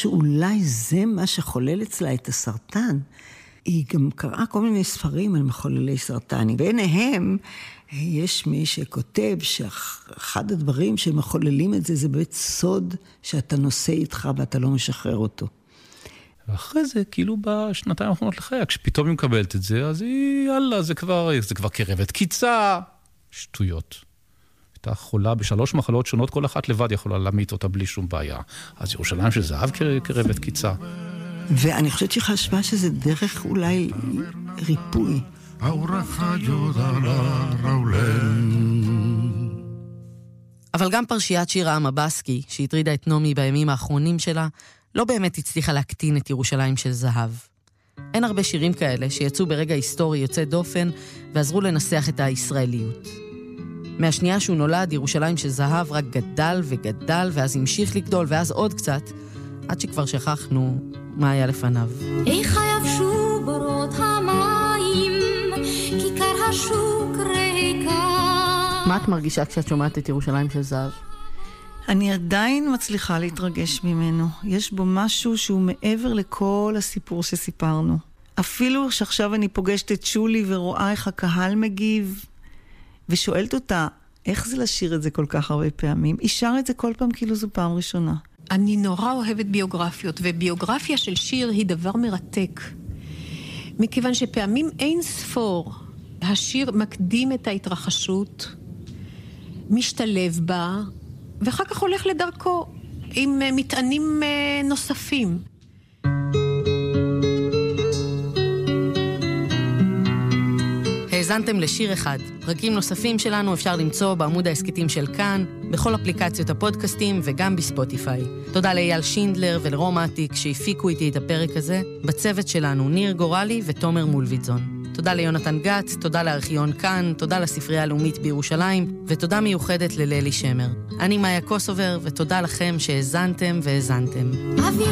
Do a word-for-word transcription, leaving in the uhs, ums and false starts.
שאולי זה מה שחולל אצלה את הסרטן. היא גם קראה כל מיני ספרים על מחוללי סרטן, וביניהם יש מי שכותב שאחד הדברים שמחוללים את זה, זה באמת סוד שאתה נושא איתך ואתה לא משחרר אותו. ואחרי זה, כאילו בשנתיים האחרונות לחייה, כשפתאום היא מקבלת את זה, אז היא, יאללה, זה כבר, זה כבר קרבת קיצה, שטויות. הייתה חולה בשלוש מחלות שונות, כל אחת לבד יכולה להמית אותה בלי שום בעיה. אז ירושלים של זהב קרבת קיצה. ואני חושבת שהיא חשבה שזה דרך אולי ריפוי. אבל גם פרשיית שירה המבסקי, שהטרידה את נומי בימים האחרונים שלה, לא באמת הצליחה להקטין את ירושלים של זהב. אין הרבה שירים כאלה שיצאו ברגע היסטורי יוצא דופן ועזרו לנסח את הישראליות. מהשנייה שהוא נולד, ירושלים של זהב רק גדל וגדל, ואז המשיך לגדול, ואז עוד קצת, עד שכבר שכחנו מה היה לפניו. איך היבשו בורות המים, כיכר השוק ריקה. מה את מרגישה כשאת שומעת את ירושלים של זהב? אני עדיין מצליחה להתרגש ממנו. יש בו משהו שהוא מעבר לכל הסיפור שסיפרנו. אפילו שעכשיו אני פוגשת את שולי ורואה איך הקהל מגיב, ושואלת אותה, איך זה לשיר את זה כל כך הרבה פעמים? היא שר את זה כל פעם כאילו זו פעם ראשונה. אני נורא אוהבת ביוגרפיות, וביוגרפיה של שיר היא דבר מרתק. מכיוון שפעמים אין ספור, השיר מקדים את ההתרחשות, משתלב בה, ואחר כך הולך לדרכו עם מטענים נוספים. האזנתם לשיר אחד. פרקים נוספים שלנו אפשר למצוא בעמוד העסקתים של כאן, בכל אפליקציות הפודקאסטים וגם בספוטיפיי. תודה לאייל שינדלר ולרום עתיק שהפיקו איתי את הפרק הזה. בצוות שלנו ניר גורלי ותומר מולביטזון. תודה ליונתן גץ, תודה לארכיון כאן, תודה לספרייה הלאומית בירושלים, ותודה מיוחדת לללי שמר. אני מאיה קוסובר, ותודה לכם שהאזנתם והאזנתם.